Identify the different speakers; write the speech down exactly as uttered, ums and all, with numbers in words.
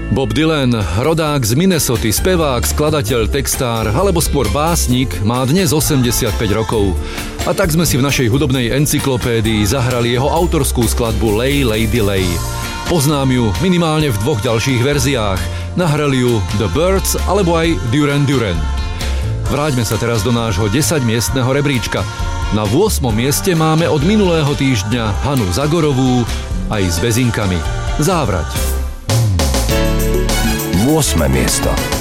Speaker 1: Bob Dylan, rodák z Minnesoty, spevák, skladateľ, textár alebo skôr básnik, má dnes osemdesiatpäť rokov. A tak sme si v našej hudobnej encyklopédii zahrali jeho autorskú skladbu Lay Lady Lay. Poznám ju minimálne v dvoch ďalších verziách. Nahrali ju The Byrds alebo aj Duran Duran. Vráťme sa teraz do nášho desaťmiestneho rebríčka. Na ôsmom mieste máme od minulého týždňa Hanu Zagorovú aj s Bezinkami. Závrať.
Speaker 2: ôsme miesto.